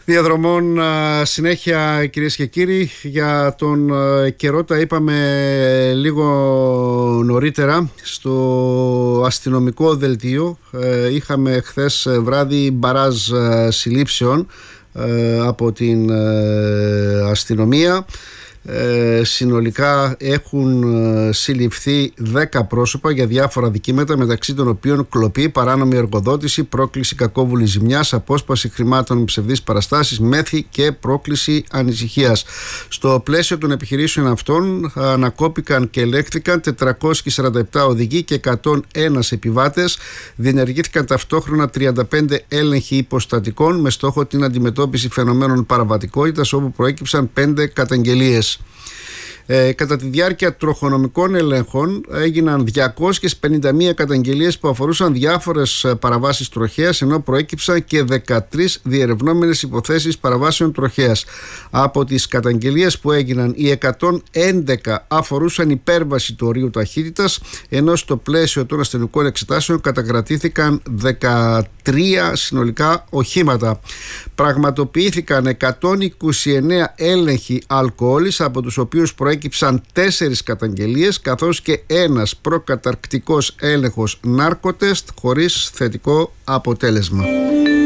Διαδρομών συνέχεια, κυρίες και κύριοι. Για τον καιρό τα είπαμε λίγο νωρίτερα στο αστυνομικό δελτίο. Είχαμε χθες βράδυ μπαράζ συλλήψεων από την αστυνομία. Συνολικά έχουν συλληφθεί 10 πρόσωπα για διάφορα δικήματα, μεταξύ των οποίων κλοπή, παράνομη εργοδότηση, πρόκληση κακόβουλης ζημιάς, απόσπαση χρημάτων με ψευδείς παραστάσεις, μέθη και πρόκληση ανησυχίας. Στο πλαίσιο των επιχειρήσεων αυτών ανακόπηκαν και ελέγχθηκαν 447 οδηγοί και 101 επιβάτες. Διενεργήθηκαν ταυτόχρονα 35 έλεγχοι υποστατικών με στόχο την αντιμετώπιση φαινομένων παραβατικότητας, όπου προέκυψαν 5 καταγγελίες. Κατά τη διάρκεια τροχονομικών ελέγχων έγιναν 251 καταγγελίες που αφορούσαν διάφορες παραβάσεις τροχέας, ενώ προέκυψαν και 13 διερευνόμενες υποθέσεις παραβάσεων τροχέας. Από τις καταγγελίες που έγιναν, οι 111 αφορούσαν υπέρβαση του ορίου ταχύτητας, ενώ στο πλαίσιο των ασθενικών εξετάσεων κατακρατήθηκαν 13 συνολικά οχήματα. Πραγματοποιήθηκαν 129 έλεγχοι αλκοόλης, από τους οποίους προέκυψαν 4 καταγγελίες, καθώς και ένας προκαταρκτικός έλεγχος νάρκοτεστ χωρίς θετικό αποτέλεσμα.